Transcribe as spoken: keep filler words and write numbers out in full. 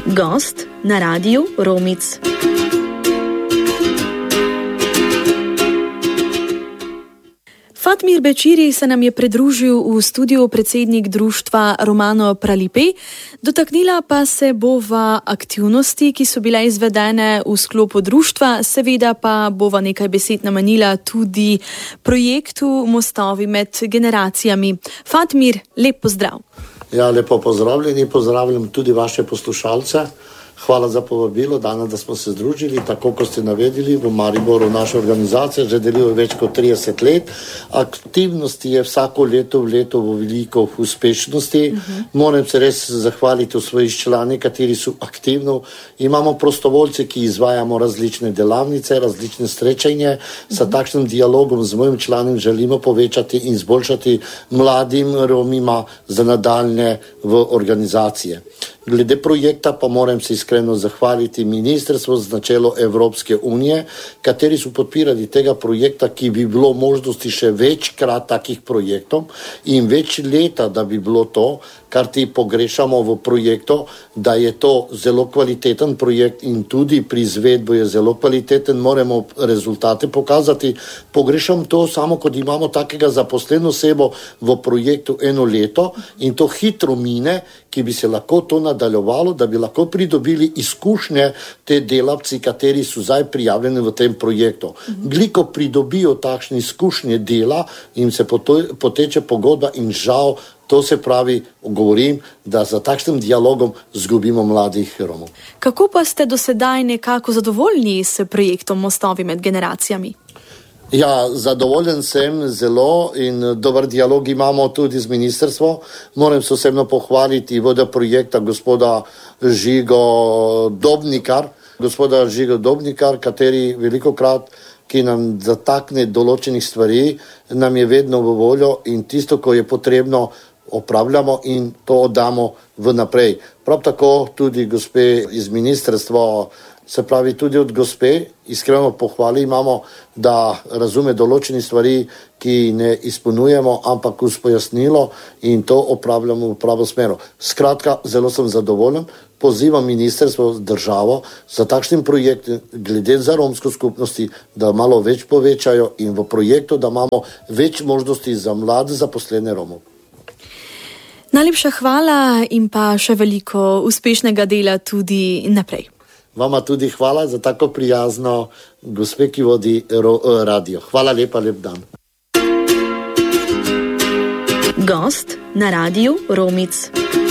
Gost na Radiu Romic. Fatmir Bećiri se nam je pridružil v studiu predsednik društva Romano Pralipej. Dotaknila pa se bova aktivnosti, ki so bile izvedene v sklopu društva, seveda pa bova nekaj besed namenila tudi projektu Mostovi med generacijami. Fatmir, lep pozdrav. Ja, lepo pozdravljeni, pozdravljam tudi vaše poslušalce. Hvala za povabilo, danes, da smo se združili, tako kot ste navedli, v Mariboru naša organizacija že deluje več kot trideset let. Aktivnosti je vsako leto v leto v veliko uspešnosti. Uh-huh. Moram se res zahvaliti v svojih člani, kateri so aktivno. Imamo prostovoljce, ki izvajamo različne delavnice, različne srečanje. Uh-huh. Sa takšnim dialogom z mojim članom želimo povečati in zboljšati mladim Romima za nadaljne v organizacije. Glede projekta pa moram se iskreno zahvaliti ministrstvu z načelo Evropske unije, kateri so podpirali tega projekta, ki bi bilo možnosti še večkrat takih projektov in več leta, da bi bilo to, kar ti pogrešamo v projektu, da je to zelo kvaliteten projekt in tudi pri izvedbi je zelo kvaliteten, moramo rezultate pokazati. Pogrešam to samo, kot imamo takega zaposleno osebo v projektu eno leto in to hitro mine, ki bi se lahko to nadaljevalo, da bi lahko pridobili izkušnje te delavci, kateri so zdaj prijavljeni v tem projektu. Gliko pridobijo takšne izkušnje dela in se poteče pogodba in žal, to se pravi, govorim, da za takšnim dialogom zgubimo mladih Romov. Kako pa ste do sedaj nekako zadovoljni s projektom Mostovi med generacijami? Ja, zadovoljen sem zelo in dober dialog imamo tudi z ministrstvom. Moram se osebno pohvaliti vodja projekta gospoda Žigo Dobnikar, gospoda Žigo Dobnikar, kateri velikokrat, ki nam zatakne določenih stvari, nam je vedno v voljo in tisto, ko je potrebno, opravljamo in to oddamo v naprej. Prav tako tudi gospe iz ministrstva, se pravi tudi od gospe, iskreno pohvali imamo, da razume določene stvari, ki ne izpolnjujemo, ampak uz pojasnilo in to opravljamo v pravo smeru. Skratka, zelo sem zadovoljen, pozivam ministrstvo, državo za takšnim projektom, glede za romsko skupnosti, da malo več povečajo in v projektu, da imamo več možnosti za mlade zaposlene Romov. Najlepša hvala in pa še veliko uspešnega dela tudi naprej. Vama tudi hvala za tako prijazno gospe, ki vodi ro- radio. Hvala lepa, lep dan. Gost na Radiu Romic.